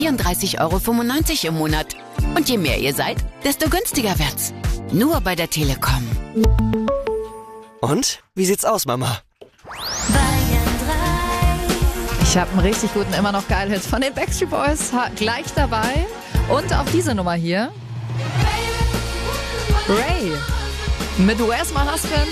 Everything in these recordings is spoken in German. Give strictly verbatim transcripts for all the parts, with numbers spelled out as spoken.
vierunddreißig Euro fünfundneunzig im Monat. Und je mehr ihr seid, desto günstiger wird's. Nur bei der Telekom. Und? Wie sieht's aus, Mama? Ich habe einen richtig guten, immer noch geil Hit von den Backstreet Boys gleich dabei. Und auch diese Nummer hier. Ray mit Where's My Husband.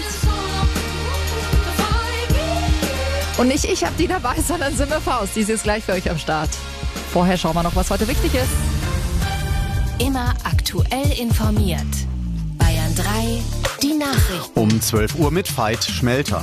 Und nicht ich habe die dabei, sondern Simme Faust. Die ist jetzt gleich für euch am Start. Vorher schauen wir noch, was heute wichtig ist. Immer aktuell informiert. Bayern drei, die Nachrichten. Um zwölf Uhr mit Veit Schmelter.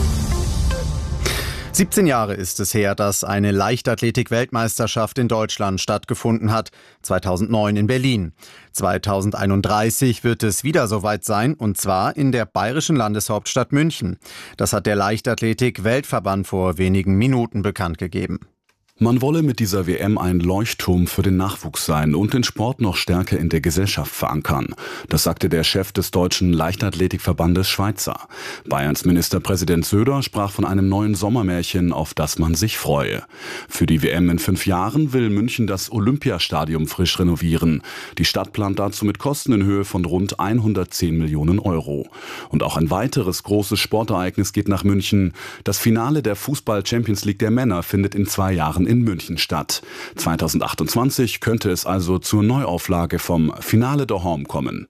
siebzehn Jahre ist es her, dass eine Leichtathletik-Weltmeisterschaft in Deutschland stattgefunden hat. zweitausendneun in Berlin. zweitausendeinunddreißig wird es wieder soweit sein, und zwar in der bayerischen Landeshauptstadt München. Das hat der Leichtathletik-Weltverband vor wenigen Minuten bekannt gegeben. Man wolle mit dieser W M ein Leuchtturm für den Nachwuchs sein und den Sport noch stärker in der Gesellschaft verankern. Das sagte der Chef des Deutschen Leichtathletikverbandes Schweizer. Bayerns Ministerpräsident Söder sprach von einem neuen Sommermärchen, auf das man sich freue. Für die W M in fünf Jahren will München das Olympiastadion frisch renovieren. Die Stadt plant dazu mit Kosten in Höhe von rund hundertzehn Millionen Euro. Und auch ein weiteres großes Sportereignis geht nach München. Das Finale der Fußball-Champions League der Männer findet in zwei Jahren in München statt. zweitausendachtundzwanzig könnte es also zur Neuauflage vom Finale daheim kommen.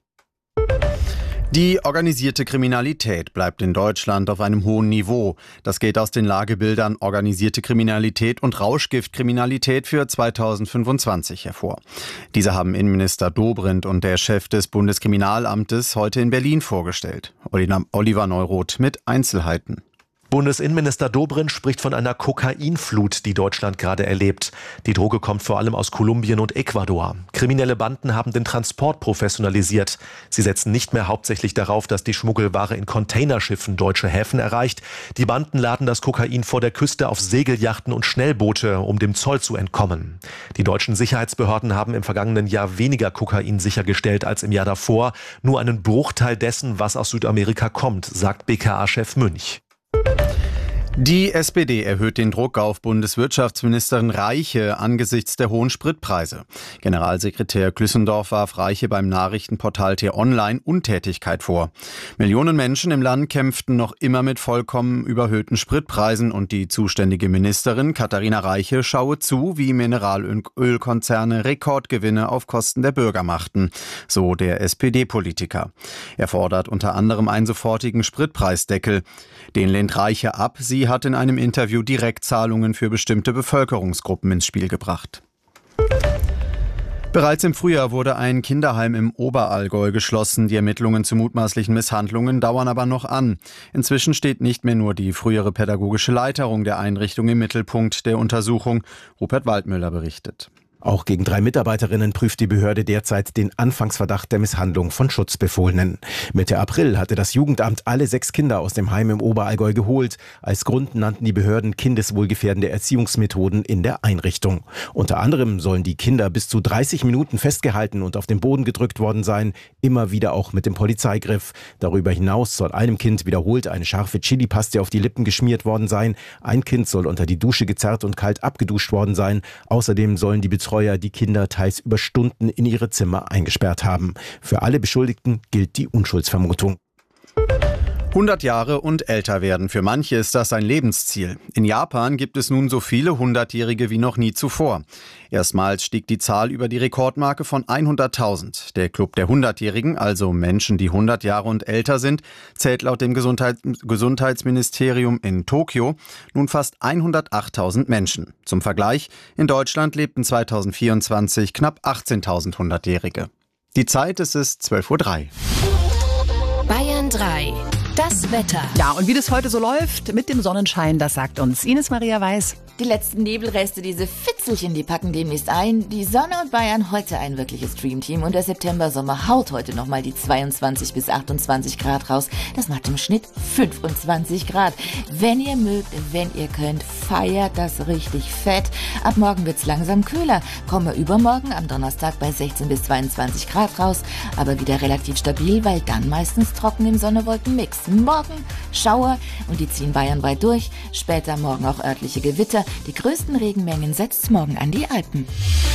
Die organisierte Kriminalität bleibt in Deutschland auf einem hohen Niveau. Das geht aus den Lagebildern Organisierte Kriminalität und Rauschgiftkriminalität für zweitausendfünfundzwanzig hervor. Diese haben Innenminister Dobrindt und der Chef des Bundeskriminalamtes heute in Berlin vorgestellt. Oliver Neuroth mit Einzelheiten. Bundesinnenminister Dobrindt spricht von einer Kokainflut, die Deutschland gerade erlebt. Die Droge kommt vor allem aus Kolumbien und Ecuador. Kriminelle Banden haben den Transport professionalisiert. Sie setzen nicht mehr hauptsächlich darauf, dass die Schmuggelware in Containerschiffen deutsche Häfen erreicht. Die Banden laden das Kokain vor der Küste auf Segelyachten und Schnellboote, um dem Zoll zu entkommen. Die deutschen Sicherheitsbehörden haben im vergangenen Jahr weniger Kokain sichergestellt als im Jahr davor. Nur einen Bruchteil dessen, was aus Südamerika kommt, sagt B K A-Chef Münch. Die S P D erhöht den Druck auf Bundeswirtschaftsministerin Reiche angesichts der hohen Spritpreise. Generalsekretär Klüssendorf warf Reiche beim Nachrichtenportal T-Online Untätigkeit vor. Millionen Menschen im Land kämpften noch immer mit vollkommen überhöhten Spritpreisen, und die zuständige Ministerin Katharina Reiche schaue zu, wie Mineralölkonzerne Rekordgewinne auf Kosten der Bürger machten, so der S P D-Politiker. Er fordert unter anderem einen sofortigen Spritpreisdeckel. Den lehnt Reiche ab. Sie hat in einem Interview Direktzahlungen für bestimmte Bevölkerungsgruppen ins Spiel gebracht. Bereits im Frühjahr wurde ein Kinderheim im Oberallgäu geschlossen. Die Ermittlungen zu mutmaßlichen Misshandlungen dauern aber noch an. Inzwischen steht nicht mehr nur die frühere pädagogische Leiterin der Einrichtung im Mittelpunkt der Untersuchung. Rupert Waldmüller berichtet. Auch gegen drei Mitarbeiterinnen prüft die Behörde derzeit den Anfangsverdacht der Misshandlung von Schutzbefohlenen. Mitte April hatte das Jugendamt alle sechs Kinder aus dem Heim im Oberallgäu geholt. Als Grund nannten die Behörden kindeswohlgefährdende Erziehungsmethoden in der Einrichtung. Unter anderem sollen die Kinder bis zu dreißig Minuten festgehalten und auf den Boden gedrückt worden sein, immer wieder auch mit dem Polizeigriff. Darüber hinaus soll einem Kind wiederholt eine scharfe Chilipaste auf die Lippen geschmiert worden sein. Ein Kind soll unter die Dusche gezerrt und kalt abgeduscht worden sein. Außerdem sollen die Betreuer die Kinder teils über Stunden in ihre Zimmer eingesperrt haben. Für alle Beschuldigten gilt die Unschuldsvermutung. hundert Jahre und älter werden. Für manche ist das ein Lebensziel. In Japan gibt es nun so viele Hundertjährige wie noch nie zuvor. Erstmals stieg die Zahl über die Rekordmarke von hunderttausend. Der Club der Hundertjährigen, also Menschen, die hundert Jahre und älter sind, zählt laut dem Gesundheits- Gesundheitsministerium in Tokio nun fast hundertachttausend Menschen. Zum Vergleich, in Deutschland lebten zweitausendvierundzwanzig knapp achtzehntausend Hundertjährige. Die Zeit, es ist zwölf Uhr drei. Bayern drei. Das Wetter. Ja, und wie das heute so läuft mit dem Sonnenschein, das sagt uns Ines Maria Weiß. Die letzten Nebelreste, diese Fitzelchen, die packen demnächst ein. Die Sonne und Bayern heute ein wirkliches Dreamteam. Und der September-Sommer haut heute nochmal die zweiundzwanzig bis achtundzwanzig Grad raus. Das macht im Schnitt fünfundzwanzig Grad. Wenn ihr mögt, wenn ihr könnt, feiert das richtig fett. Ab morgen wird's langsam kühler. Kommen wir übermorgen am Donnerstag bei sechzehn bis zweiundzwanzig Grad raus. Aber wieder relativ stabil, weil dann meistens trocken im Sonne-Wolken-Mix. Morgen Schauer und die ziehen bayernweit durch. Später morgen auch örtliche Gewitter. Wetter. Die größten Regenmengen setzt morgen an die Alpen.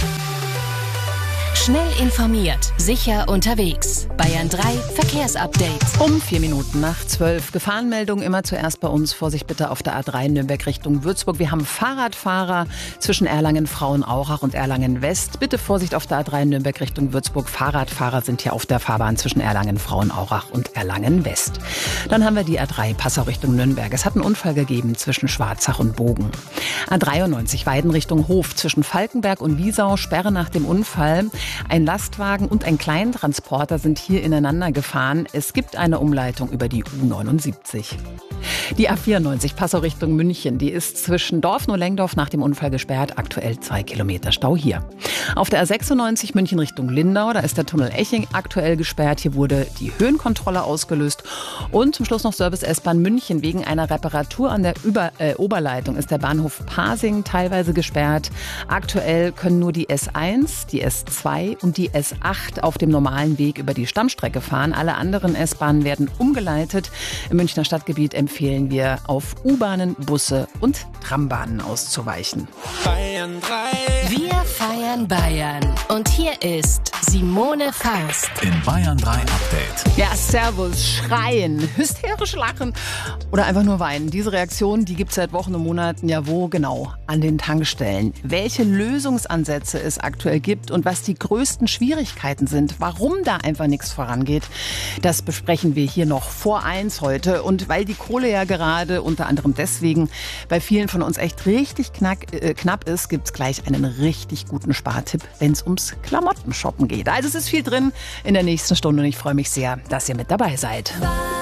Schnell informiert, sicher unterwegs. Bayern drei Verkehrsupdate. Um vier Minuten nach zwölf. Gefahrenmeldung immer zuerst bei uns. Vorsicht bitte auf der A drei Nürnberg Richtung Würzburg. Wir haben Fahrradfahrer zwischen Erlangen-Frauenaurach und Erlangen-West. Bitte Vorsicht auf der A drei Nürnberg Richtung Würzburg. Fahrradfahrer sind hier auf der Fahrbahn zwischen Erlangen-Frauenaurach und Erlangen-West. Dann haben wir die A drei Passau Richtung Nürnberg. Es hat einen Unfall gegeben zwischen Schwarzach und Bogen. A dreiundneunzig Weiden Richtung Hof zwischen Falkenberg und Wiesau. Sperre nach dem Unfall. Ein Lastwagen und ein Kleintransporter sind hier ineinander gefahren. Es gibt eine Umleitung über die U neunundsiebzig. Die A vierundneunzig Passau Richtung München, die ist zwischen Dorfen und Lengdorf nach dem Unfall gesperrt. Aktuell zwei Kilometer Stau hier. Auf der A sechsundneunzig München Richtung Lindau, da ist der Tunnel Eching aktuell gesperrt. Hier wurde die Höhenkontrolle ausgelöst. Und zum Schluss noch Service S-Bahn München. Wegen einer Reparatur an der Über- äh, Oberleitung ist der Bahnhof Pasing teilweise gesperrt. Aktuell können nur die S eins, die S zwei und die S acht auf dem normalen Weg über die Stammstrecke fahren. Alle anderen S-Bahnen werden umgeleitet. Im Münchner Stadtgebiet empfehlen wir, auf U-Bahnen, Busse und Trambahnen auszuweichen. Bayern drei. Wir feiern Bayern. Und hier ist Simone Faust. In Bayern drei Update. Ja, Servus, schreien, hysterisch lachen oder einfach nur weinen. Diese Reaktion, die gibt es seit Wochen und Monaten. Ja, wo genau? An den Tankstellen. Welche Lösungsansätze es aktuell gibt und was die größten Schwierigkeiten sind, warum da einfach nichts vorangeht, das besprechen wir hier noch vor eins heute. Und weil die Kohle ja gerade unter anderem deswegen bei vielen von uns echt richtig knack, äh, knapp ist, gibt es gleich einen richtig guten Spartipp, wenn es ums Klamottenshoppen geht. Also es ist viel drin in der nächsten Stunde und ich freue mich sehr, dass ihr mit dabei seid.